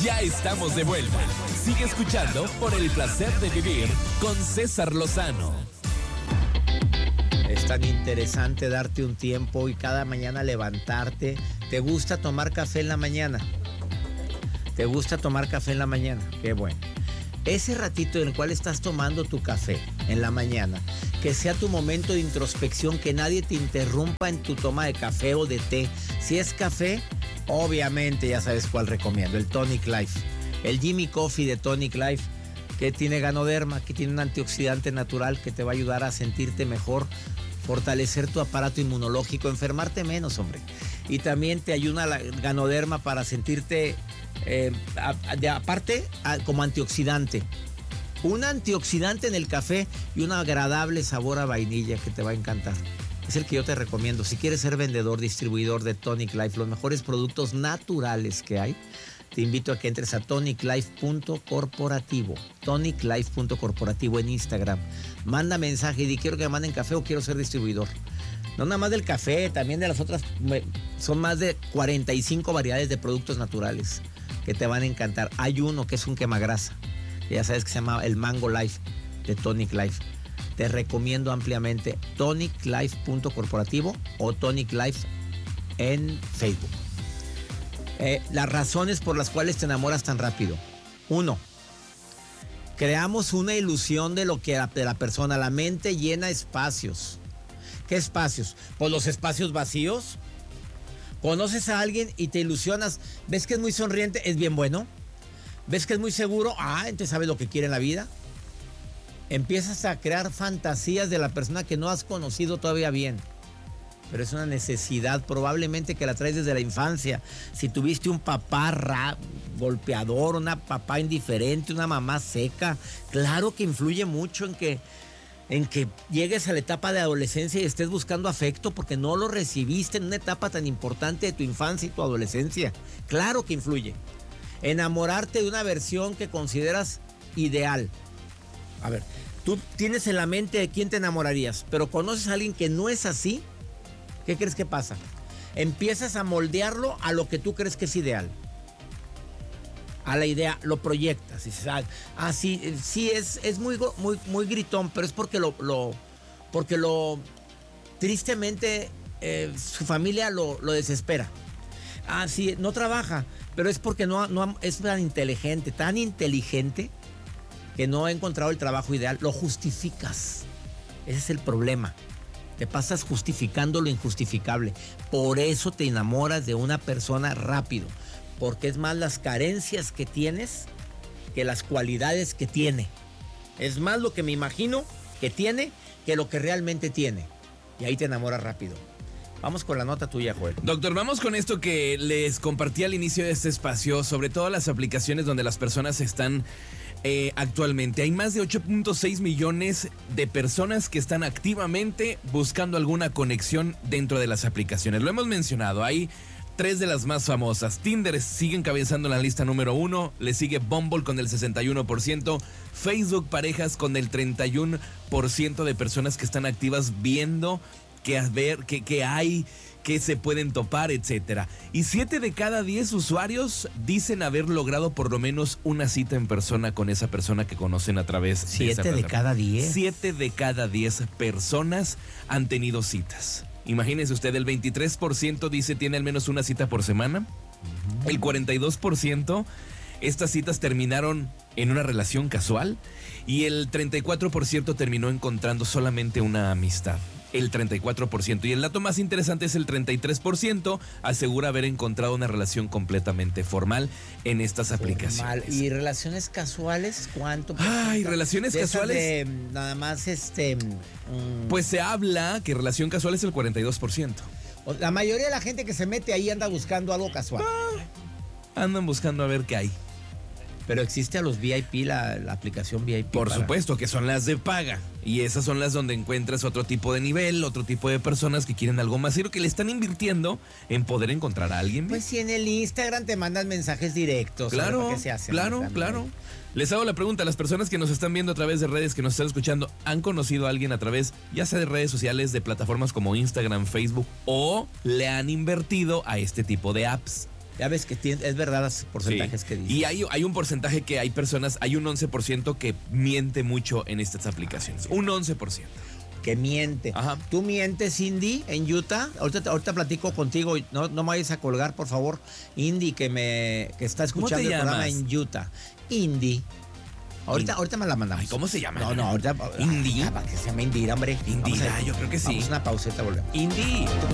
Ya estamos de vuelta. Sigue escuchando por el placer de vivir con César Lozano. Es tan interesante darte un tiempo y cada mañana levantarte. ¿Te gusta tomar café en la mañana? ¿Te gusta tomar café en la mañana? Qué bueno. Ese ratito en el cual estás tomando tu café en la mañana, que sea tu momento de introspección, que nadie te interrumpa en tu toma de café o de té. Si es café, obviamente ya sabes cuál recomiendo, el Tonic Life. El Jimmy Coffee de Tonic Life, que tiene Ganoderma, que tiene un antioxidante natural que te va a ayudar a sentirte mejor, fortalecer tu aparato inmunológico, enfermarte menos, hombre. Y también te ayuda la Ganoderma para sentirte, aparte, como antioxidante. Un antioxidante en el café y un agradable sabor a vainilla que te va a encantar. Es el que yo te recomiendo. Si quieres ser vendedor, distribuidor de Tonic Life, los mejores productos naturales que hay, te invito a que entres a toniclife.corporativo. Toniclife.corporativo en Instagram. Manda mensaje y di quiero que me manden café o quiero ser distribuidor. No nada más del café, también de las otras. Son más de 45 variedades de productos naturales que te van a encantar. Hay uno que es un quemagrasa, que ya sabes que se llama el Mango Life de Tonic Life. Te recomiendo ampliamente toniclife.corporativo o Tonic Life en Facebook. Las razones por las cuales te enamoras tan rápido. 1. Creamos una ilusión de lo que de la persona. La mente llena espacios. ¿Qué espacios? Pues los espacios vacíos. Conoces a alguien y te ilusionas. ¿Ves que es muy sonriente? Es bien bueno. ¿Ves que es muy seguro? Entonces sabes lo que quiere en la vida. Empiezas a crear fantasías de la persona que no has conocido todavía bien. Pero es una necesidad probablemente que la traes desde la infancia. Si tuviste un papá golpeador, una papá indiferente, una mamá seca, claro que influye mucho en que llegues a la etapa de adolescencia y estés buscando afecto porque no lo recibiste en una etapa tan importante de tu infancia y tu adolescencia. Claro que influye. Enamorarte de una versión que consideras ideal. A ver, tú tienes en la mente de quién te enamorarías, pero conoces a alguien que no es así. ¿Qué crees que pasa? Empiezas a moldearlo a lo que tú crees que es ideal. A la idea, lo proyectas. Y dices, sí, es muy gritón, pero es porque tristemente su familia lo desespera. Sí, no trabaja, pero es porque no es tan inteligente que no ha encontrado el trabajo ideal. Lo justificas. Ese es el problema. Te pasas justificando lo injustificable. Por eso te enamoras de una persona rápido. Porque es más las carencias que tienes que las cualidades que tiene. Es más lo que me imagino que tiene que lo que realmente tiene. Y ahí te enamoras rápido. Vamos con la nota tuya, Joel. Doctor, vamos con esto que les compartí al inicio de este espacio, sobre todo las aplicaciones donde las personas están actualmente. Hay más de 8.6 millones de personas que están activamente buscando alguna conexión dentro de las aplicaciones. Lo hemos mencionado, hay 3 de las más famosas. Tinder sigue encabezando la lista número 1, le sigue Bumble con el 61%, Facebook Parejas con el 31% de personas que están activas viendo qué hay, qué se pueden topar, etcétera. Y 7 de cada 10 usuarios dicen haber logrado por lo menos una cita en persona con esa persona que conocen a través de esa plataforma. 7 de cada 10. 7 de cada 10 personas han tenido citas. Imagínese usted, el 23% dice tiene al menos una cita por semana. El 42%, estas citas terminaron en una relación casual. Y el 34% terminó encontrando solamente una amistad. El 34%. Y el dato más interesante es el 33% asegura haber encontrado una relación completamente formal en estas aplicaciones. ¿Y relaciones casuales? ¿Cuánto? Relaciones casuales. Nada más Pues se habla que relación casual es el 42%. La mayoría de la gente que se mete ahí anda buscando algo casual. Andan buscando a ver qué hay. Pero existe a los VIP, la aplicación VIP. Por supuesto, que son las de paga. Y esas son las donde encuentras otro tipo de nivel, otro tipo de personas que quieren algo más serio, que le están invirtiendo en poder encontrar a alguien. Pues si en el Instagram te mandan mensajes directos. Claro, ¿Qué se hace? Claro. Les hago la pregunta a las personas que nos están viendo a través de redes, que nos están escuchando, ¿han conocido a alguien a través, ya sea de redes sociales, de plataformas como Instagram, Facebook, o le han invertido a este tipo de apps? Ya ves que es verdad los porcentajes Sí. que dices. Y hay un porcentaje que hay personas, hay un 11% que miente mucho en estas aplicaciones. Un 11%. Que miente. Ajá. ¿Tú mientes, Indy, en Utah? Ahorita platico contigo. No me vayas a colgar, por favor. Indy, que está ¿Cómo te escuchando el programa llamas? en Utah. Indy. Ahorita me la mandamos. Ay, ¿cómo se llama? No, ahorita. Indy. Que se llama Indira, hombre. Indira, Vamos a- yo creo que sí. Vamos a una pauseta, volvemos. Indy.